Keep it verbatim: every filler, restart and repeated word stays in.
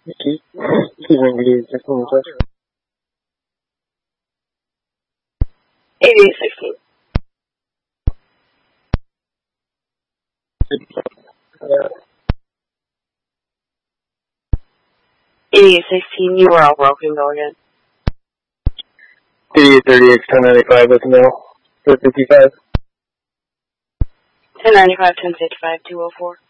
Keep, keep engaged, just in touch. eighty-eight sixteen. Uh, eighty-eight sixteen, you were all broken, go again. eighty-eight thirty-eight, ten ninety-five with no, four fifty-five. ten ninety-five, ten fifty-five, two oh four.